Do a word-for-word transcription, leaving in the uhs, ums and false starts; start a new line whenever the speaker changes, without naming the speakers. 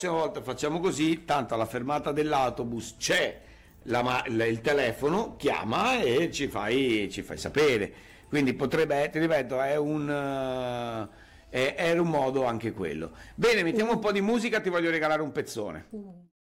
prossima volta facciamo così, tanto alla fermata dell'autobus c'è la ma- il il telefono, chiama e ci fai, ci fai sapere. Quindi potrebbe, ti ripeto, è un, eh, è, è un modo anche quello. Bene, mettiamo un po' di musica, ti voglio regalare un pezzone.